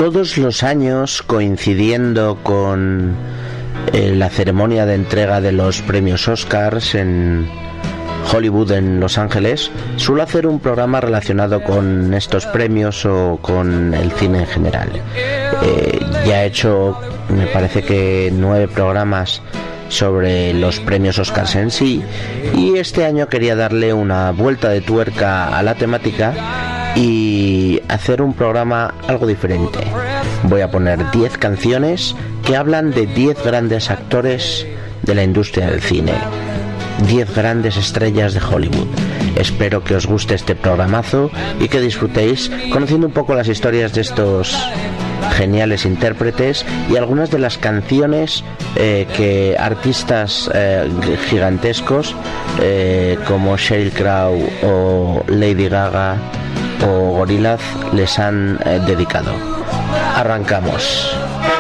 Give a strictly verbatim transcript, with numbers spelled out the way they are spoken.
Todos los años, coincidiendo con eh, la ceremonia de entrega de los premios Oscars en Hollywood, en Los Ángeles, suelo hacer un programa relacionado con estos premios o con el cine en general. Eh, ya he hecho, me parece que nueve programas sobre los premios Oscars en sí, y este año quería darle una vuelta de tuerca a la temática y hacer un programa algo diferente. Voy a poner diez canciones que hablan de diez grandes actores de la industria del cine, diez grandes estrellas de Hollywood. Espero que os guste este programazo y que disfrutéis conociendo un poco las historias de estos geniales intérpretes y algunas de las canciones eh, que artistas eh, gigantescos eh, como Sheryl Crow o Lady Gaga o Gorillaz les han eh, dedicado. Arrancamos.